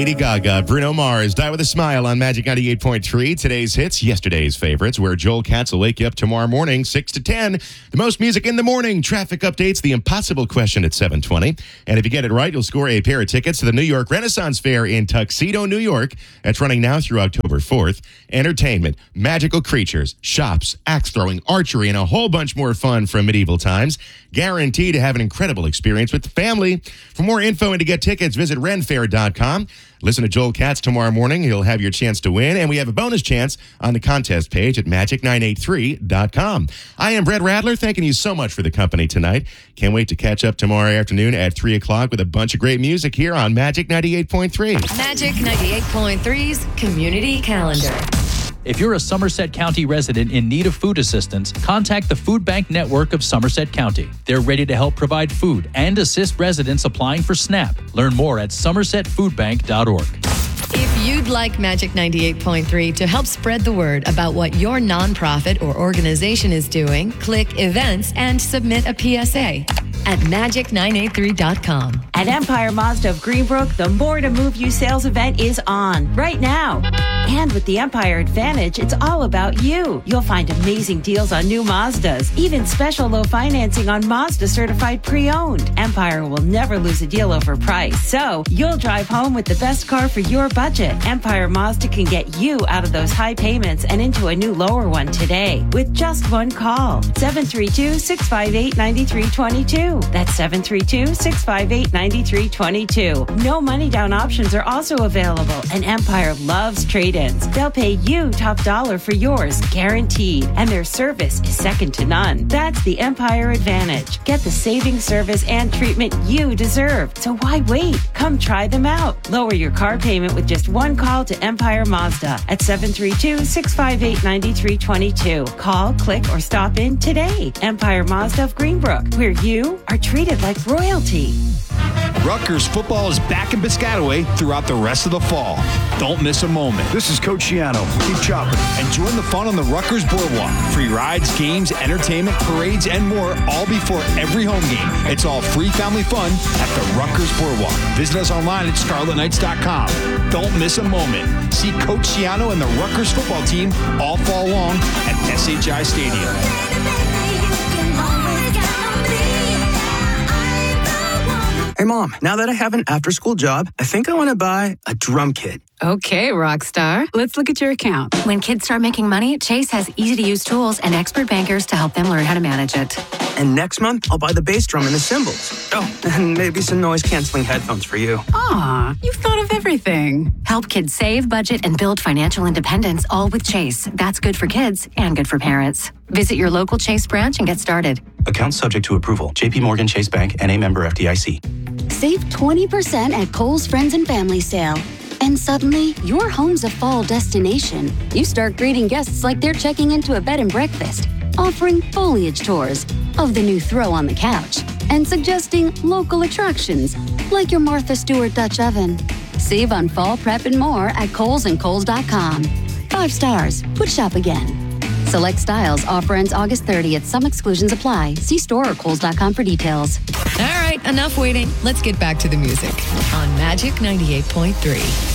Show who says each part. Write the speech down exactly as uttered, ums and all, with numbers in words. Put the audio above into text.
Speaker 1: Lady Gaga, Bruno Mars, Die With a Smile on Magic ninety-eight point three. Today's hits, yesterday's favorites, where Joel Katz will wake you up tomorrow morning, six to ten. The most music in the morning, traffic updates, the impossible question at seven twenty. And if you get it right, you'll score a pair of tickets to the New York Renaissance Fair in Tuxedo, New York. That's running now through October fourth. Entertainment, magical creatures, shops, axe throwing, archery, and a whole bunch more fun from medieval times. Guaranteed to have an incredible experience with the family. For more info and to get tickets, visit ren fair dot com. Listen to Joel Katz tomorrow morning. He'll have your chance to win. And we have a bonus chance on the contest page at magic nine eight three dot com. I am Brett Radler, thanking you so much for the company tonight. Can't wait to catch up tomorrow afternoon at three o'clock with a bunch of great music here on Magic ninety-eight point three.
Speaker 2: Magic ninety-eight point three's Community Calendar.
Speaker 3: If you're a Somerset County resident in need of food assistance, contact the Food Bank Network of Somerset County. They're ready to help provide food and assist residents applying for SNAP. Learn more at somerset food bank dot org.
Speaker 2: If you'd like Magic ninety-eight point three to help spread the word about what your nonprofit or organization is doing, click Events and submit a P S A at magic nine eight three dot com.
Speaker 4: At Empire Mazda of Greenbrook, the More to Move You sales event is on right now. And with the Empire Advantage, it's all about you. You'll find amazing deals on new Mazdas, even special low financing on Mazda certified pre-owned. Empire will never lose a deal over price, so you'll drive home with the best car for your budget. Empire Mazda can get you out of those high payments and into a new lower one today with just one call. seven three two, six five eight, nine three two two. That's seven three two, six five eight, nine three two two. No money down options are also available, and Empire loves trade-ins. They'll pay you top dollar for yours, guaranteed, and their service is second to none. That's the Empire Advantage. Get the saving service and treatment you deserve. So why wait? Come try them out. Lower your car payment with just one call to Empire Mazda at seven three two, six five eight, nine three two two. Call, click, or stop in today. Empire Mazda of Greenbrook, where you are treated like royalty.
Speaker 5: Rutgers football is back in Piscataway throughout the rest of the fall. Don't miss a moment.
Speaker 6: This is Coach Shiano. Keep chopping.
Speaker 5: And join the fun on the Rutgers Boardwalk. Free rides, games, entertainment, parades, and more, all before every home game. It's all free family fun at the Rutgers Boardwalk. Visit us online at scarlet knights dot com. Don't miss a moment. See Coach Shiano and the Rutgers football team all fall long at S H I Stadium.
Speaker 6: Hey, Mom, now that I have an after-school job, I think I want to buy a drum kit.
Speaker 7: Okay, rock star. Let's look at your account.
Speaker 8: When kids start making money, Chase has easy-to-use tools and expert bankers to help them learn how to manage it.
Speaker 6: And next month, I'll buy the bass drum and the cymbals. Oh, and maybe some noise-canceling headphones for you.
Speaker 7: Aw, you've thought of everything.
Speaker 8: Help kids save, budget, and build financial independence, all with Chase. That's good for kids and good for parents. Visit your local Chase branch and get started.
Speaker 9: Account subject to approval. J P Morgan Chase Bank, N A member F D I C.
Speaker 10: Save twenty percent at Kohl's Friends and Family Sale. And suddenly, your home's a fall destination. You start greeting guests like they're checking into a bed and breakfast, offering foliage tours of the new throw on the couch, and suggesting local attractions like your Martha Stewart Dutch oven. Save on fall prep and more at Kohl's and Kohl's dot com. Five stars. Would shop again. Select styles. Offer ends August thirtieth. Some exclusions apply. See store or Kohl's dot com for details.
Speaker 2: All right, enough waiting. Let's get back to the music on Magic ninety-eight point three.